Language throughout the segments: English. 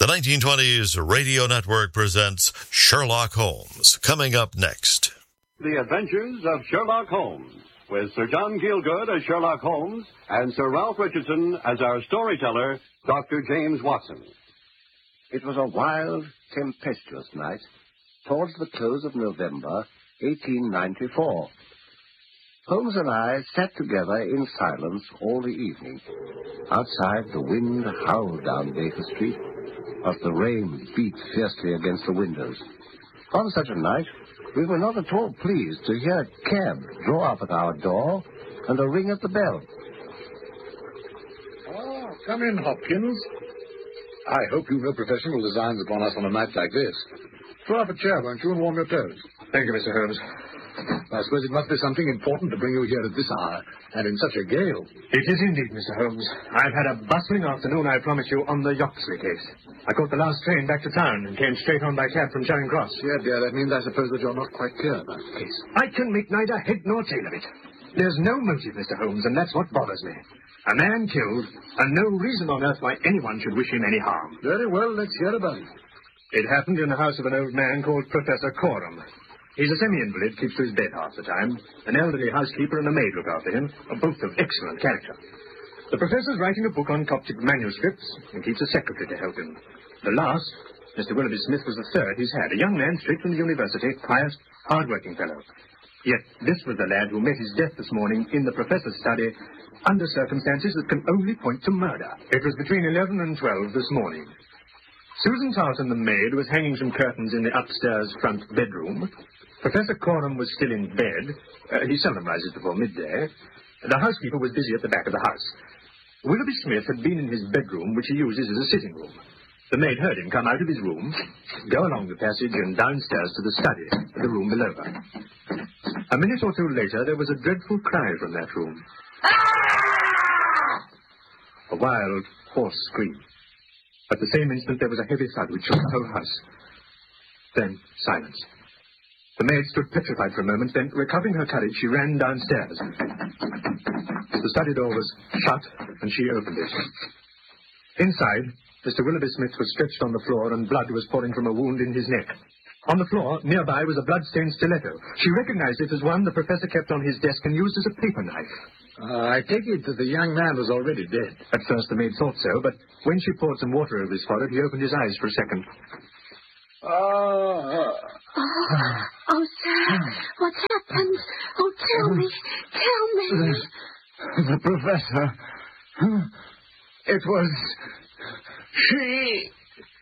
1920s Radio Network presents Sherlock Holmes. Coming up next. The Adventures of Sherlock Holmes, with Sir John Gielgud as Sherlock Holmes and Sir Ralph Richardson as our storyteller, Dr. James Watson. It was a wild, tempestuous night, towards the close of November, 1894. Holmes and I sat together in silence all the evening. Outside, the wind howled down Baker Street, but the rain beat fiercely against the windows. On such a night, we were not at all pleased to hear a cab draw up at our door and a ring at the bell. Oh, come in, Hopkins. I hope you've no professional designs upon us on a night like this. Throw up a chair, won't you, and warm your toes. Thank you, Mr. Holmes. I suppose it must be something important to bring you here at this hour, and in such a gale. It is indeed, Mr. Holmes. I've had a bustling afternoon, I promise you, on the Yoxley case. I caught the last train back to town and came straight on by cab from Charing Cross. Yeah, dear, that means I suppose that you're not quite clear about the case. I can make neither head nor tail of it. There's no motive, Mr. Holmes, and that's what bothers me. A man killed, and no reason on earth why anyone should wish him any harm. Very well, let's hear about it. It happened in the house of an old man called Professor Coram. He's a semi-invalid, keeps to his bed half the time. An elderly housekeeper and a maid look after him, both of excellent character. The professor's writing a book on Coptic manuscripts and keeps a secretary to help him. The last, Mr. Willoughby Smith, was the third he's had. A young man straight from the university, quiet, hard-working fellow. Yet this was the lad who met his death this morning in the professor's study under circumstances that can only point to murder. It was between 11 and 12 this morning. Susan Tarleton, the maid, was hanging some curtains in the upstairs front bedroom. Professor Coram was still in bed. He seldom rises before midday. The housekeeper was busy at the back of the house. Willoughby Smith had been in his bedroom, which he uses as a sitting room. The maid heard him come out of his room, go along the passage and downstairs to the study, the room below her. A minute or two later, there was a dreadful cry from that room. A wild, hoarse scream. At the same instant, there was a heavy thud which shook the whole house. Then, silence. The maid stood petrified for a moment, then, recovering her courage, she ran downstairs. The study door was shut, and she opened it. Inside, Mr. Willoughby Smith was stretched on the floor, and blood was pouring from a wound in his neck. On the floor, nearby, was a blood-stained stiletto. She recognized it as one the professor kept on his desk and used as a paper knife. I take it that the young man was already dead. At first, the maid thought so, but when she poured some water over his forehead, he opened his eyes for a second. Oh, sir, what's happened? Oh, tell me. The professor. It was she.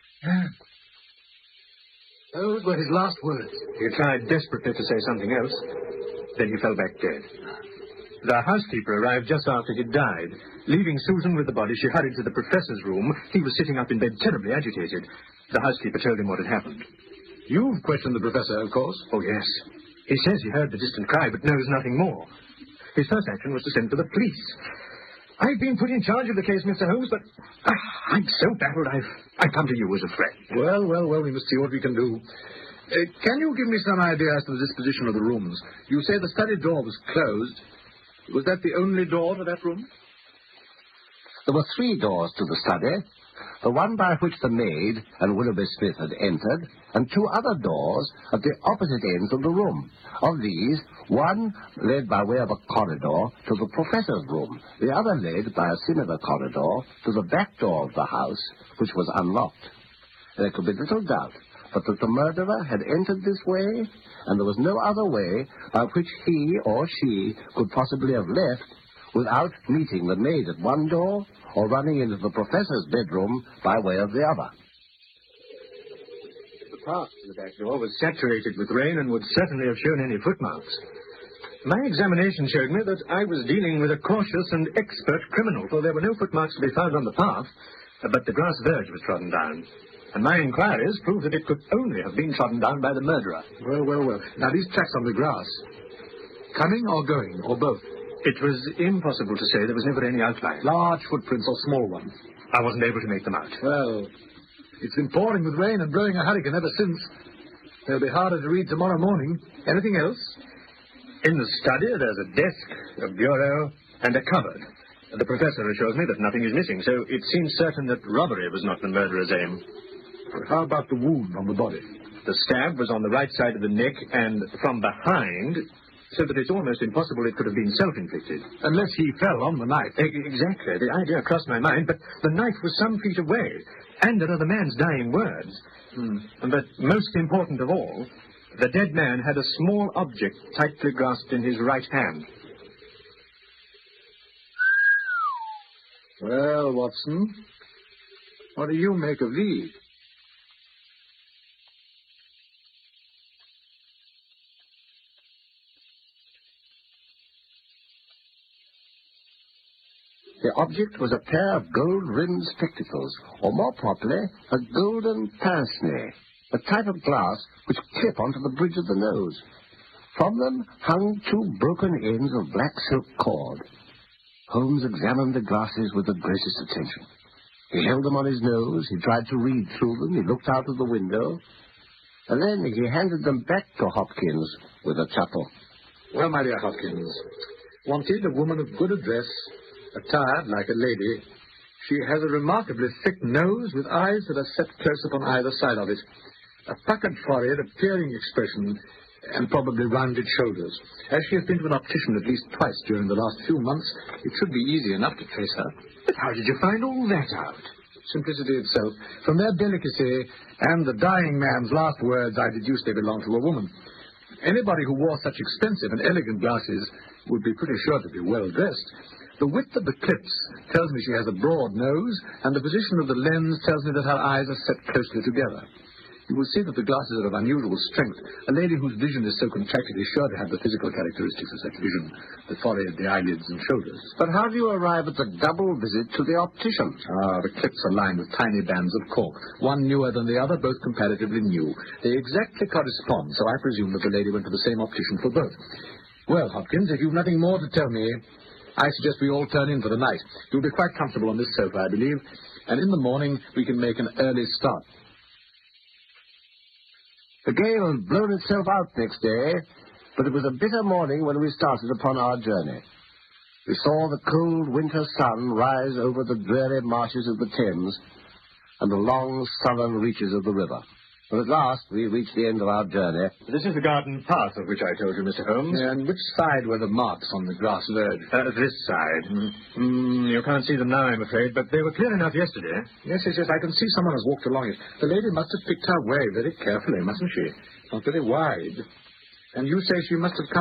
Those were his last words. He tried desperately to say something else. Then he fell back dead. The housekeeper arrived just after he died. Leaving Susan with the body, she hurried to the professor's room. He was sitting up in bed, terribly agitated. The housekeeper told him what had happened. You've questioned the professor, of course. Oh, yes. He says he heard the distant cry, but knows nothing more. His first action was to send for the police. I've been put in charge of the case, Mr. Holmes, but I'm so baffled I've come to you as a friend. Well, we must see what we can do. Can you give me some idea as to the disposition of the rooms? You say the study door was closed. Was that the only door to that room? There were 3 doors to the study. The one by which the maid and Willoughby Smith had entered, and 2 other doors at the opposite ends of the room. Of these, one led by way of a corridor to the professor's room, the other led by a similar corridor to the back door of the house, which was unlocked. There could be little doubt but that the murderer had entered this way, and there was no other way by which he or she could possibly have left without meeting the maid at one door or running into the professor's bedroom by way of the other. The path to the back door was saturated with rain and would certainly have shown any footmarks. My examination showed me that I was dealing with a cautious and expert criminal, for there were no footmarks to be found on the path, but the grass verge was trodden down. And my inquiries proved that it could only have been trodden down by the murderer. Well. Now, these tracks on the grass, coming or going, or both? It was impossible to say. There was never any outline. Large footprints or small ones? I wasn't able to make them out. Well, it's been pouring with rain and blowing a hurricane ever since. They'll be harder to read tomorrow morning. Anything else? In the study, there's a desk, a bureau, and a cupboard. The professor assures me that nothing is missing, so it seems certain that robbery was not the murderer's aim. How about the wound on the body? The stab was on the right side of the neck and from behind, so that it's almost impossible it could have been self-inflicted. Unless he fell on the knife. Exactly. The idea crossed my mind, but the knife was some feet away, and there are the man's dying words. But most important of all, the dead man had a small object tightly grasped in his right hand. Well, Watson, what do you make of these? The object was a pair of gold-rimmed spectacles, or more properly, a golden pince-nez, a type of glass which clip onto the bridge of the nose. From them hung two broken ends of black silk cord. Holmes examined the glasses with the greatest attention. He held them on his nose, he tried to read through them, he looked out of the window, and then he handed them back to Hopkins with a chuckle. Well, my dear Hopkins, wanted a woman of good address, attired like a lady. She has a remarkably thick nose with eyes that are set close upon either side of it, a puckered forehead, a peering expression, and probably rounded shoulders. As she has been to an optician at least twice during the last few months, it should be easy enough to trace her. But how did you find all that out? Simplicity itself. From their delicacy and the dying man's last words, I deduced they belonged to a woman. Anybody who wore such expensive and elegant glasses would be pretty sure to be well dressed. The width of the clips tells me she has a broad nose, and the position of the lens tells me that her eyes are set closely together. You will see that the glasses are of unusual strength. A lady whose vision is so contracted is sure to have the physical characteristics of such vision, the forehead, the eyelids, and shoulders. But how do you arrive at the double visit to the optician? The clips are lined with tiny bands of cork, one newer than the other, both comparatively new. They exactly correspond, so I presume that the lady went to the same optician for both. Well, Hopkins, if you've nothing more to tell me, I suggest we all turn in for the night. You'll be quite comfortable on this sofa, I believe, and in the morning we can make an early start. The gale had blown itself out next day, but it was a bitter morning when we started upon our journey. We saw the cold winter sun rise over the dreary marshes of the Thames and the long southern reaches of the river. But at last we reached the end of our journey. This is the garden path of which I told you, Mr. Holmes. And which side were the marks on the grass verge? This side. You can't see them now, I'm afraid, but they were clear enough yesterday. Yes, I can see someone has walked along it. The lady must have picked her way very carefully, mustn't she? Not very wide. And you say she must have come